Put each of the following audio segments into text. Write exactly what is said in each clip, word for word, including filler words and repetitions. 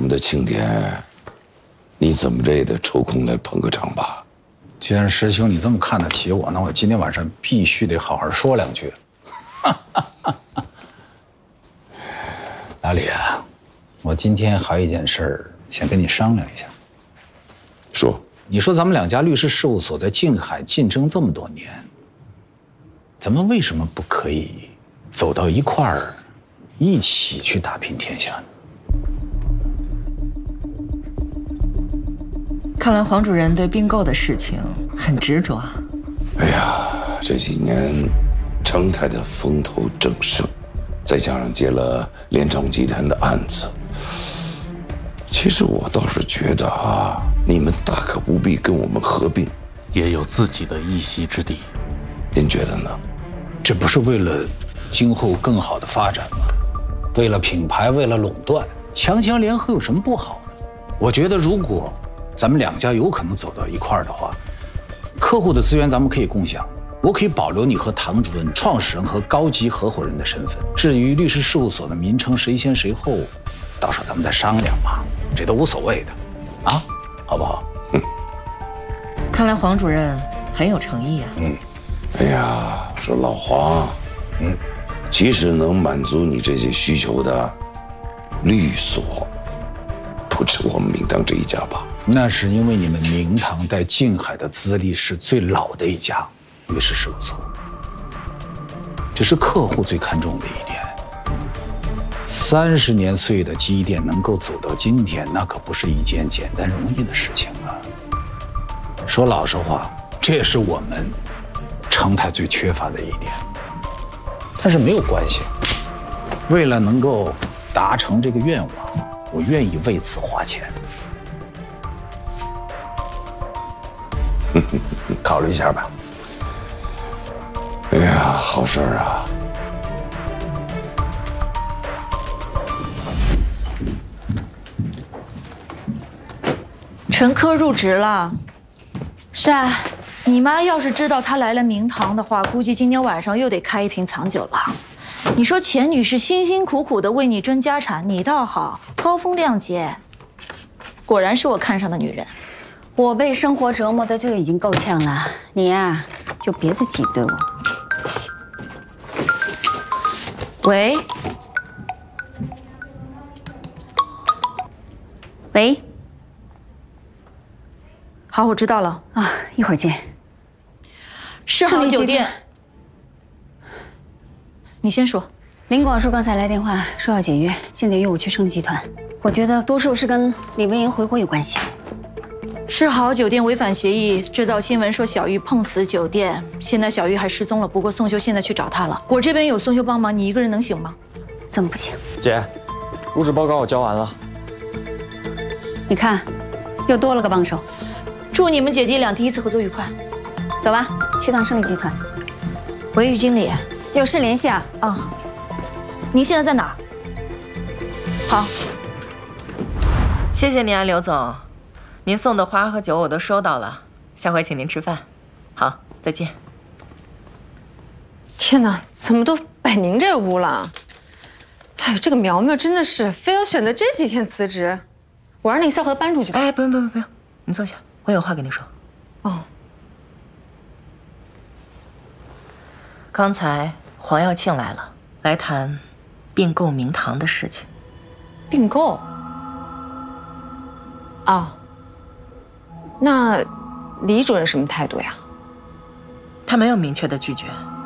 们的庆典，你怎么着也得抽空来捧个场吧？ 既然师兄你这么看得起我，那我今天晚上必须得好好说两句。老李啊，我今天还有一件事儿想跟你商量一下。 说， 你说咱们两家律师事务所在静海竞争这么多年，咱们为什么不可以走到一块儿，一起去打拼天下呢？ 看来黄主任对并购的事情很执着。 哎呀，这几年成泰的风头正盛，再加上接了联创集团的案子，其实我倒是觉得啊，你们大可不必跟我们合并， 也有自己的一席之地。 您觉得呢？ 这不是为了今后更好的发展吗？为了品牌，为了垄断，强强联合有什么不好呢？我觉得如果咱们两家有可能走到一块儿的话，客户的资源咱们可以共享，我可以保留你和唐主任、创始人和高级合伙人的身份。至于律师事务所的名称谁先谁后，到时候咱们再商量嘛，这都无所谓的，啊，好不好？嗯。 看来黄主任很有诚意啊。 嗯。哎呀，说老黄，嗯，即使能满足你这些需求的律所，不止我们明堂这一家吧？ 那是因为你们明堂在静海的资历是最老的一家律师事务所，这是客户最看重的一点。三十年岁月的积淀能够走到今天，那可不是一件简单容易的事情啊。说老实话，这也是我们成泰最缺乏的一点。但是没有关系，为了能够达成这个愿望，我愿意为此花钱。考虑一下吧。 哎呀，好事儿啊！ 陈科入职了。 是啊， 你妈要是知道他来了明堂的话，估计今天晚上又得开一瓶藏酒了。你说钱女士辛辛苦苦的为你争家产，你倒好，高风亮节。果然是我看上的女人。 我被生活折磨的就已经够呛了，你呀、啊、就别再挤兑我了。 喂， 喂， 好，我知道了啊，一会儿见。 世豪酒店，你先说。 林广叔刚才来电话说要解约，现在约我去盛集团，我觉得多数是跟李文莹回国有关系。 世豪酒店违反协议，制造新闻说小玉碰瓷酒店，现在小玉还失踪了。不过宋修现在去找她了，我这边有宋修帮忙，你一个人能行吗？ 怎么不行？ 姐，入职报告我交完了。 你看，又多了个帮手。 祝你们姐弟俩第一次合作愉快。 走吧，去趟胜利集团。 喂，于经理， 有事联系啊。 啊，您现在在哪儿？好， 谢谢您啊，刘总。您送的花和酒我都收到了，下回请您吃饭。好，再见。 天哪，怎么都摆您这屋了？哎呦，这个苗苗真的是非要选择这几天辞职，我让那个萧何搬出去吧。 哎，不用不用不用，你坐下，我有话跟你说。 哦。 刚才黄耀庆来了，来谈并购明堂的事情。 并购？啊。那李主任什么态度呀？ 他没有明确的拒绝。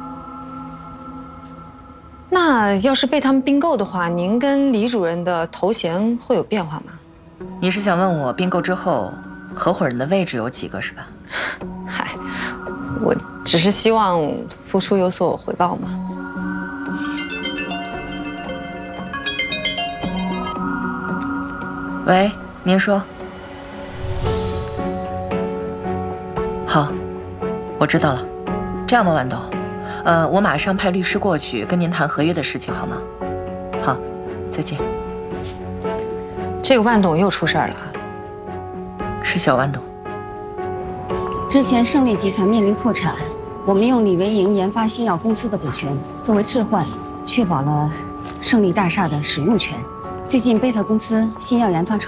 那要是被他们并购的话，您跟李主任的头衔会有变化吗？ 你是想问我并购之后合伙人的位置有几个是吧？ 嗨，我只是希望付出有所回报嘛。 喂，您说。好，我知道了。这样吧，豌豆，呃，我马上派律师过去跟您谈合约的事情，好吗？好，再见。 这个万董又出事儿了， 是小万董。 之前胜利集团面临破产，我们用李维营研发新药公司的股权作为置换，确保了胜利大厦的使用权。最近贝塔公司新药研发成